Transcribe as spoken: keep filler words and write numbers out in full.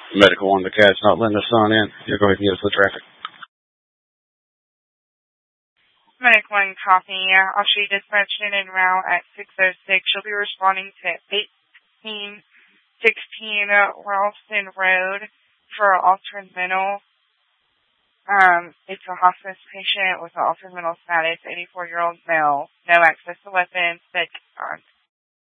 Medical one, the cat's not letting the sun in. You go ahead and get us the traffic. Medic one copy. I'll show you dispatching en route at six oh six. You'll be responding to eighteen sixteen Ralston Road for altered mental. Um, it's a hospice patient with an altered mental status, eighty-four-year-old male. No access to weapons, sick,